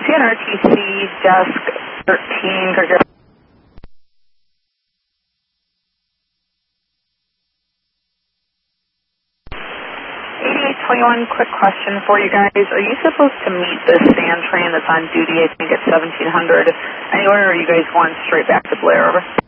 CNRTC desk 13, Gregor. 8821, quick question for you guys. Are you supposed to meet this sand train that's on duty, I think at 1700 anywhere, or are you guys going straight back to Blair? Over.